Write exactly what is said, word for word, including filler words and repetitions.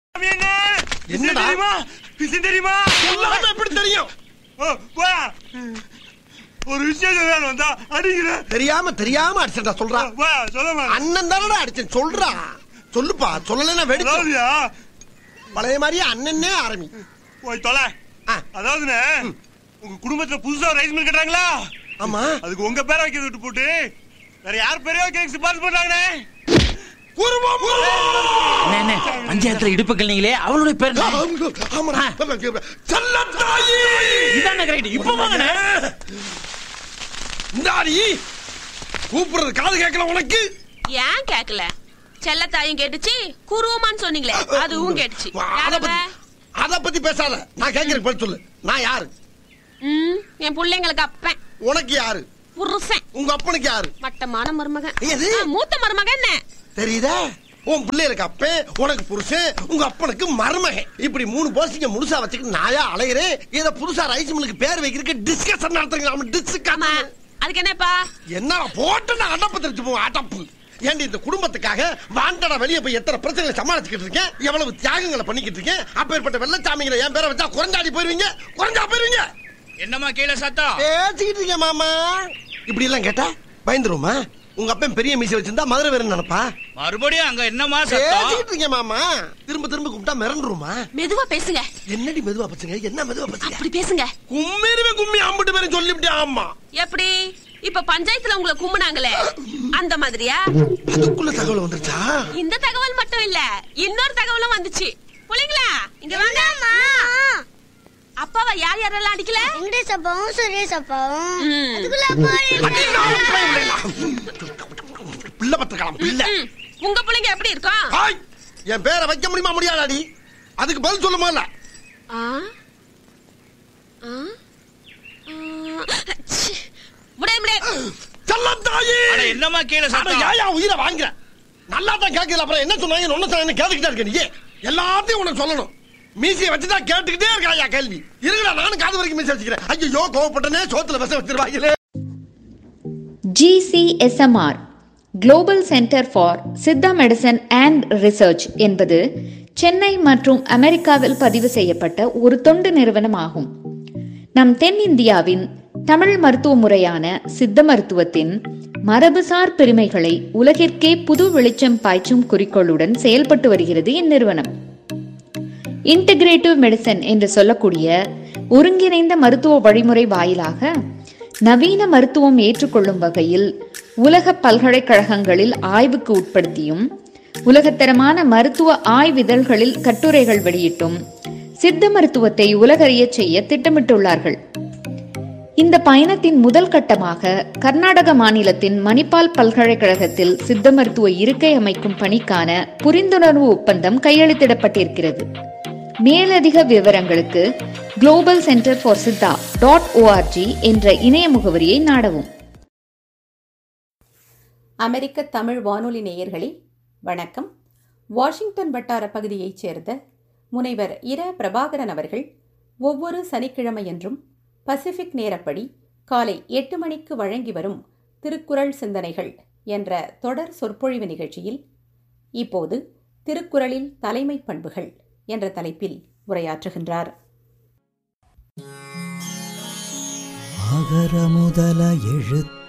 என்னடா தெரியுமா? சொல்லாம எப்படி தெரியும்? ஒரு விஷயம் வந்தா அடிக்கிற தெரியாம தெரியாம அடிச்சா சொல்றா. அண்ணன் தானடா அடிச்சேன் சொல்றா. சொல்லுப்பா. சொல்லலைன்னா வெடிச்சியா? பழைய மாதிரியே அண்ணனே ஆரம்பி போய் தொலை. அதாவதுண்ணே உங்க குடும்பத்துல புதுசா ரைஸ் மில் கட்டுறாங்களா? ஆமா. அதுக்கு உங்க பேரை வைக்க விட்டு போட்டு வேற யார் பேரையோ கேக் சிபாரிசு பண்றாங்கண்ணே. பஞ்சாயத்துல இடுப்புகள் நீங்களே அவளுடைய பேர் கூப்பிடுறது காது கேட்கல உனக்கு? ஏன் கேட்கல? செல்லத்தாயும் கேட்டுச்சு, குருவமான்னு சொன்னீங்களே அதுவும் கேட்டுச்சு. அத பத்தி பேசாத. நான் கேட்கிறேன் பதில் சொல்லு. நான் யாரு? என் பிள்ளைங்களுக்கு அப்பன். உனக்கு யாரு? புருஷன். உங்க அப்பனுக்கு யாரு? மட்டமான மருமகன். மூத்த மருமகன். என்ன தெரியுதா? உன் பிள்ளைகளுக்கு அப்பன், உனக்கு புருஷன், உங்க அப்பனுக்கு மருமகன். இப்படி மூணு போஸ்டிங்க முழுசா வச்சுக்கிட்டு நாயா அலையிறேன். இத புதுசா ரைஸ் மில்லுக்கு பேர் வைக்கிறதுக்கு டிஸ்கஷன் நடத்துங்க. டிஸ்கஷன் அதுக்கு என்னப்பா? என்ன போட்டு நான் அடப்பு தெரிச்சு போவோம். அடப்பு ஏண்டி இந்த குடும்பத்துக்காக வாண்டடா வெளியே போய் எத்தனை பிரச்சனைகளை சமாளிச்சுக்கிட்டு இருக்கேன், எவ்வளவு தியாகங்களை பண்ணிக்கிட்டு இருக்கேன். அப்பேற்பட்ட வெள்ளச்சாமிகளை என் பேரை வச்சா குறைஞ்சாடி போயிருவீங்க. குறைஞ்சா போயிருவீங்க. என்னமா கீழே சத்தம் பேசிக்கிட்டு இருக்கேன் மாமா. இப்படி எல்லாம் கேட்டா பயந்துருமா? உங்க அப்பன் பெரிய மீசை வச்சிருந்தா மதுரை வேற நினைப்பா. மறுபடியும் அங்க என்னமா பேசிக்கிட்டு இருக்கேன் மாமா. திரும்ப திரும்ப கூப்பிட்டா மிரண்டுருமா? மெதுவா பேசுங்க. என்னடி மெதுவா பேசுங்க? என்ன மெதுவா பேசுங்க? அப்படி பேசுங்க. கும்மிருவே கும்மி அம்பிட்டு பேரும் சொல்லிவிட்டேன். ஆமா. எப்படி? இப்ப பஞ்சாயத்துல உங்களை கும்பினாங்களே அந்த மாதிரியா? அதுக்குள்ள தகவல் வந்துச்சா? இந்த தகவல் மட்டும் இல்ல, இன்னொரு தகவலும் வந்துச்சு. புள்ளைங்களா இங்க வாங்க. அப்பாவை யார் யாரெல்லாம் அடிக்கல? வெங்கடேஷ் அப்பாவும் சுரேஷ் அப்பாவும். அதுக்குள்ள பிள்ளை பத்திரக்கலாம். பிள்ளை உங்க பிள்ளைங்க எப்படி இருக்கும்? என் பேரை வைக்க முடியுமா முடியாதாடி? அதுக்கு பதில் சொல்லுமா? இல்ல என்னமா கீழே சத்தம்? உயிரை வாங்குற நல்லா தான் கேட்கல. அப்புறம் என்ன சொன்னாங்க? ஒன்னு சொன்ன கேட்டுக்கிட்டே இருக்க. நீ எல்லாத்தையும் உனக்கு சொல்லணும். மீசியை வச்சுதான் கேட்டுக்கிட்டே இருக்கா கேள்வி. இருக்குடா நானும் காது வரைக்கும் மீசி வச்சுக்கிறேன். ஐயோ கோவப்பட்டனே சோத்துல வச வச்சிருவாங்களே. G C S M R global centre for Siddha medicine and research என்பது சென்னை மற்றும் அமெரிக்காவில் பதிவு செய்யப்பட்ட ஒரு தொண்டு நிறுவனம் ஆகும். நம் தென்னிந்தியாவின் தமிழ் மருத்துவ முறையான சித்த மருத்துவத்தின் மரபுசார் பெருமைகளை உலகிற்கே புது வெளிச்சம் பாய்ச்சும் குறிக்கோளுடன் செயல்பட்டு வருகிறது இந்நிறுவனம். இன்டகிரேட்டிவ் மெடிசன் என்று சொல்லக்கூடிய ஒருங்கிணைந்த மருத்துவ வழிமுறை வாயிலாக நவீன மருத்துவம் ஏற்றுக்கொள்ளும் வகையில் உலக பல்கலைக்கழகங்களில் ஆய்வுக்கு உட்படுத்தியும் உலகத்தரமான மருத்துவ ஆய்விதழ்களில் கட்டுரைகள் வெளியிட்டும் சித்த மருத்துவத்தை உலகறிய செய்ய திட்டமிட்டுள்ளார்கள். இந்த பயணத்தின் முதல் கட்டமாக கர்நாடக மாநிலத்தின் மணிப்பால் பல்கலைக்கழகத்தில் சித்த மருத்துவ இருக்கை அமைக்கும் பணிக்கான புரிந்துணர்வு ஒப்பந்தம் கையெழுத்திடப்பட்டிருக்கிறது. மேலதிக விவரங்களுக்கு global centre for Siddha dot O R G என்ற இணைய முகவரியை நாடவும். அமெரிக்க தமிழ் வானொலி நேயர்களே வணக்கம். வாஷிங்டன் வட்டார பகுதியைச் சேர்ந்த முனைவர் இர பிரபாகரன் அவர்கள் ஒவ்வொரு சனிக்கிழமையன்றும் பசிபிக் நேரப்படி காலை எட்டு மணிக்கு வழங்கி வரும் திருக்குறள் சிந்தனைகள் என்ற தொடர் சொற்பொழிவு நிகழ்ச்சியில் இப்போது திருக்குறளில் தலைமை பண்புகள் என்ற தலைப்பில் உரையாற்றுகின்றார். அகர முதல எழுத்து